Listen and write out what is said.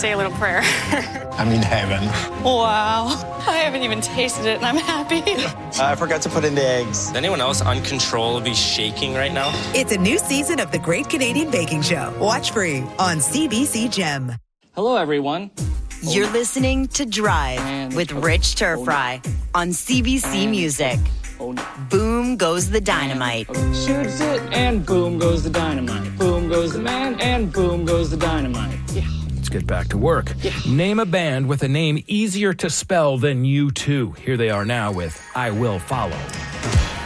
say a little prayer. I'm in heaven. Wow. I haven't even tasted it, and I'm happy. I forgot to put in the eggs. Is anyone else uncontrollably shaking right now? It's a new season of The Great Canadian Baking Show. Watch free on CBC Gem. Hello, everyone. You're listening to Drive with Rich Turfry on CBC Music. Boom goes the dynamite. Shoots it, and boom goes the dynamite. Boom goes the man, and boom goes the dynamite. Yeah. Let's get back to work. Yeah. Name a band with a name easier to spell than U2. Here they are now with I Will Follow.